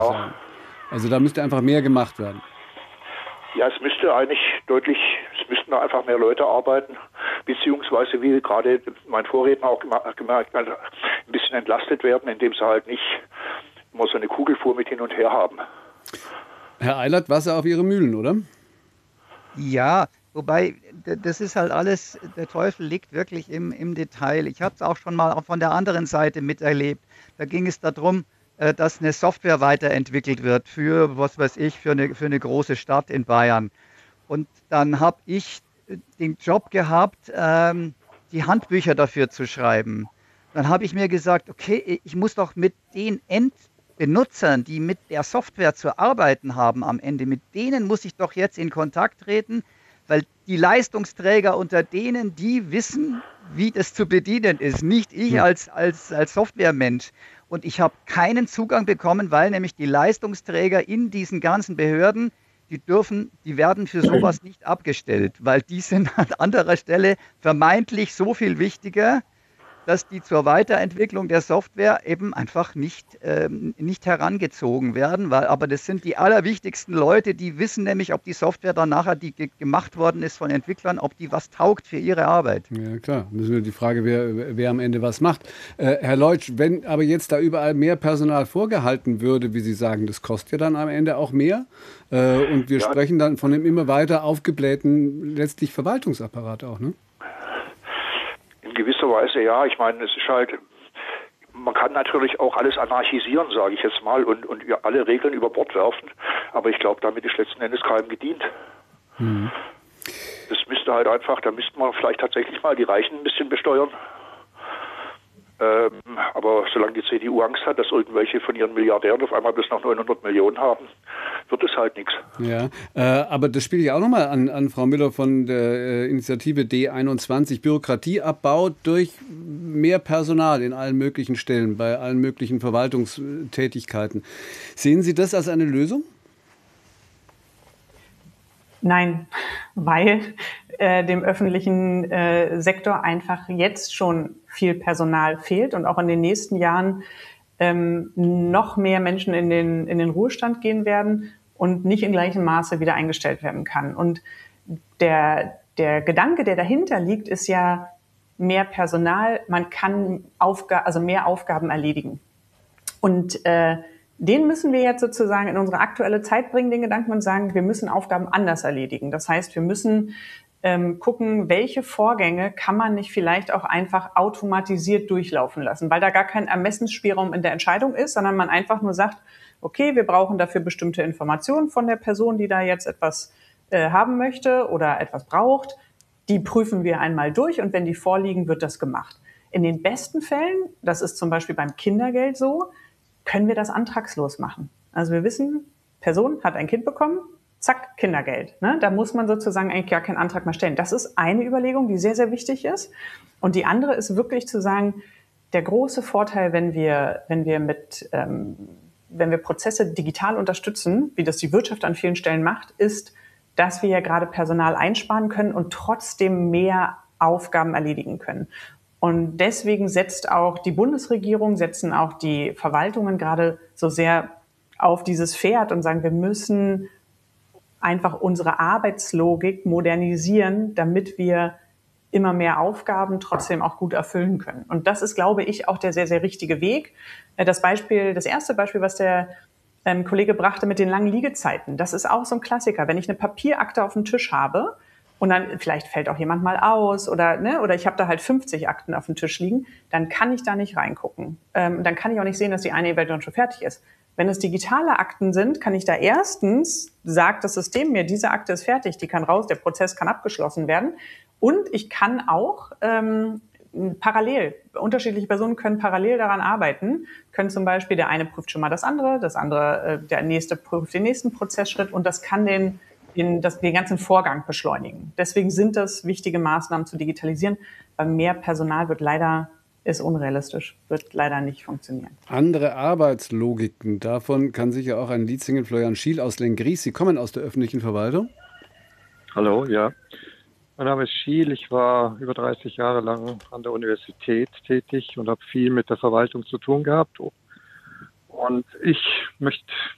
sagen. Also da müsste einfach mehr gemacht werden. Ja, es müsste eigentlich es müssten da einfach mehr Leute arbeiten, beziehungsweise wie gerade mein Vorredner auch gemerkt hat, ein bisschen entlastet werden, indem sie halt nicht immer so eine Kugelfuhr mit hin und her haben. Herr Eilert, Wasser auf Ihre Mühlen, oder? Ja, wobei das ist halt alles, der Teufel liegt wirklich im Detail. Ich habe es auch schon mal auch von der anderen Seite miterlebt. Da ging es darum, dass eine Software weiterentwickelt wird für, was weiß ich, für eine große Stadt in Bayern. Und dann habe ich den Job gehabt, die Handbücher dafür zu schreiben. Dann habe ich mir gesagt, okay, ich muss doch mit den Endbenutzern, die mit der Software zu arbeiten haben am Ende, mit denen muss ich doch jetzt in Kontakt treten, weil die Leistungsträger unter denen, die wissen, wie das zu bedienen ist, nicht ich als Softwaremensch. Und ich habe keinen Zugang bekommen, weil nämlich die Leistungsträger in diesen ganzen Behörden, die werden für sowas nicht abgestellt, weil die sind an anderer Stelle vermeintlich so viel wichtiger, dass die zur Weiterentwicklung der Software eben einfach nicht herangezogen werden, aber das sind die allerwichtigsten Leute, die wissen nämlich, ob die Software dann nachher, die gemacht worden ist von Entwicklern, ob die was taugt für ihre Arbeit. Ja, klar. Das ist nur die Frage, wer am Ende was macht. Herr Leutsch, wenn aber jetzt da überall mehr Personal vorgehalten würde, wie Sie sagen, das kostet ja dann am Ende auch mehr. Und wir sprechen dann von dem immer weiter aufgeblähten, letztlich Verwaltungsapparat auch, ne? In gewisser Weise, ja. Ich meine, es ist halt, man kann natürlich auch alles anarchisieren, sage ich jetzt mal, und ja, alle Regeln über Bord werfen. Aber ich glaube, damit ist letzten Endes keinem gedient. Das müsste halt einfach, da müsste man vielleicht tatsächlich mal die Reichen ein bisschen besteuern. Aber solange die CDU Angst hat, dass irgendwelche von ihren Milliardären auf einmal bis noch 900 Millionen haben, wird es halt nichts. Ja, aber das spiele ich auch nochmal an Frau Müller von der Initiative D21. Bürokratieabbau durch mehr Personal in allen möglichen Stellen, bei allen möglichen Verwaltungstätigkeiten. Sehen Sie das als eine Lösung? Nein, weil dem öffentlichen Sektor einfach jetzt schon viel Personal fehlt und auch in den nächsten Jahren noch mehr Menschen in den Ruhestand gehen werden und nicht in gleichem Maße wieder eingestellt werden kann. Und der Gedanke, der dahinter liegt, ist ja mehr Personal, man kann mehr Aufgaben erledigen. Und den müssen wir jetzt sozusagen in unsere aktuelle Zeit bringen, den Gedanken, und sagen, wir müssen Aufgaben anders erledigen. Das heißt, wir müssen gucken, welche Vorgänge kann man nicht vielleicht auch einfach automatisiert durchlaufen lassen, weil da gar kein Ermessensspielraum in der Entscheidung ist, sondern man einfach nur sagt, okay, wir brauchen dafür bestimmte Informationen von der Person, die da jetzt etwas haben möchte oder etwas braucht. Die prüfen wir einmal durch und wenn die vorliegen, wird das gemacht. In den besten Fällen, das ist zum Beispiel beim Kindergeld so, können wir das antragslos machen. Also wir wissen, Person hat ein Kind bekommen, zack, Kindergeld. Ne? Da muss man sozusagen eigentlich gar keinen Antrag mehr stellen. Das ist eine Überlegung, die sehr, sehr wichtig ist. Und die andere ist wirklich zu sagen, der große Vorteil, wenn wir Prozesse digital unterstützen, wie das die Wirtschaft an vielen Stellen macht, ist, dass wir ja gerade Personal einsparen können und trotzdem mehr Aufgaben erledigen können. Und deswegen setzt auch die Bundesregierung, setzen auch die Verwaltungen gerade so sehr auf dieses Pferd und sagen, wir müssen einfach unsere Arbeitslogik modernisieren, damit wir immer mehr Aufgaben trotzdem auch gut erfüllen können. Und das ist, glaube ich, auch der sehr, sehr richtige Weg. Das erste Beispiel, was der Kollege brachte mit den langen Liegezeiten, das ist auch so ein Klassiker. Wenn ich eine Papierakte auf dem Tisch habe, und dann vielleicht fällt auch jemand mal aus oder ich habe da halt 50 Akten auf dem Tisch liegen, dann kann ich da nicht reingucken. Dann kann ich auch nicht sehen, dass die eine eventuell schon fertig ist. Wenn es digitale Akten sind, kann ich da erstens, sagt das System mir, diese Akte ist fertig, die kann raus, der Prozess kann abgeschlossen werden. Und ich kann auch unterschiedliche Personen können parallel daran arbeiten, können zum Beispiel, der eine prüft schon mal das andere, der nächste prüft den nächsten Prozessschritt und das kann den ganzen Vorgang beschleunigen. Deswegen sind das wichtige Maßnahmen zu digitalisieren, weil mehr Personal ist unrealistisch, wird leider nicht funktionieren. Andere Arbeitslogiken, davon kann sicher auch ein Lied singen, Florian Schiel aus Lenggries. Sie kommen aus der öffentlichen Verwaltung. Hallo, ja. Mein Name ist Schiel, ich war über 30 Jahre lang an der Universität tätig und habe viel mit der Verwaltung zu tun gehabt. Und ich möchte